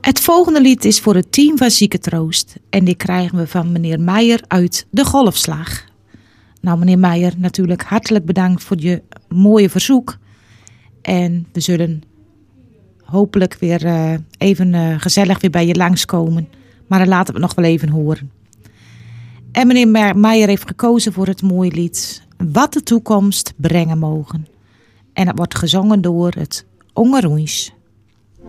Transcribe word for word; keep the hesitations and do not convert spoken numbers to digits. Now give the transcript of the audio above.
Het volgende lied is voor het team van Ziekentroost. En die krijgen we van meneer Meijer uit de Golfslag. Nou, meneer Meijer, natuurlijk hartelijk bedankt voor je mooie verzoek. En we zullen hopelijk weer uh, even uh, gezellig weer bij je langskomen. Maar dan laten we het nog wel even horen. En meneer Meijer heeft gekozen voor het mooie lied Wat de toekomst brengen mogen. En het wordt gezongen door het Ongeroens.